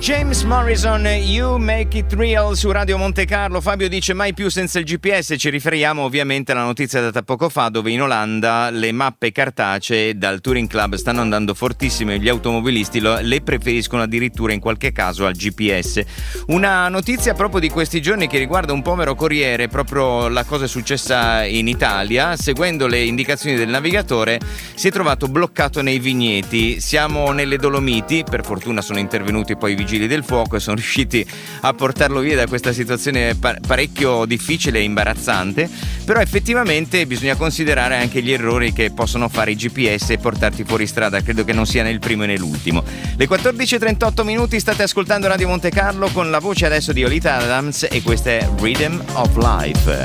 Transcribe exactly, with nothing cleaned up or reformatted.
James Morrison, You Make It Real su Radio Monte Carlo. Fabio dice mai più senza il G P S. Ci riferiamo ovviamente alla notizia data poco fa, dove in Olanda le mappe cartacee dal Touring Club stanno andando fortissimo e gli automobilisti lo, le preferiscono addirittura in qualche caso al G P S. Una notizia proprio di questi giorni che riguarda un povero corriere, proprio la cosa è successa in Italia. Seguendo le indicazioni del navigatore si è trovato bloccato nei vigneti. Siamo nelle Dolomiti, per fortuna sono intervenuti poi i vigili del fuoco e sono riusciti a portarlo via da questa situazione parecchio difficile e imbarazzante, però effettivamente bisogna considerare anche gli errori che possono fare i G P S e portarti fuori strada. Credo che non sia né il primo né l'ultimo. Le quattordici e trentotto minuti, state ascoltando Radio Monte Carlo con la voce adesso di Olita Adams e questa è Rhythm of Life.